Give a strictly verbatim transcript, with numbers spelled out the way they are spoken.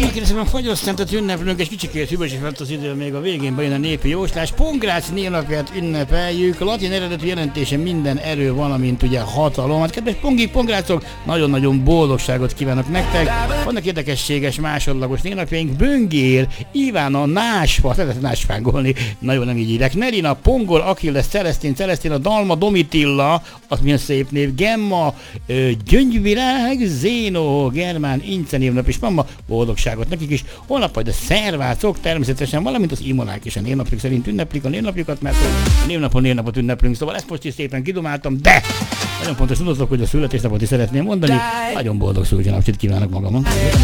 kérdezem, a fagyasztántat ünneplünk, és kicsikét hűvös lett az idő, még a végén bejön a népi jóslás. Pongrác névnapját ünnepeljük, a latin eredetű jelentése minden erő, valamint ugye hatalom. Hát kedves pongik, pongrácok, nagyon-nagyon boldogságot kívánok nektek. Vannak érdekességes másodlagos névnapjaink. Böngér, Ivána, Násfa, szeretett násfángolni, nagyon nem így írják. Nerina, Pongol, Achilles, Celesztin, Celesztina, Dalma, Domitilla, az milyen szép név, Gemma, Gyöngyvirág, Zénó, Germán, Ince névnap is van ma, boldogságot nekik is. Holnap majd a szervácok természetesen, valamint az imonák is a névnapjuk szerint ünneplik a névnapjukat, mert a névnapon névnapot ünneplünk, szóval ezt most is szépen kidomáltam, de nagyon pontos tudatok, hogy a születésnapot is szeretném mondani, nagyon boldog születésnapot kívánok magamon.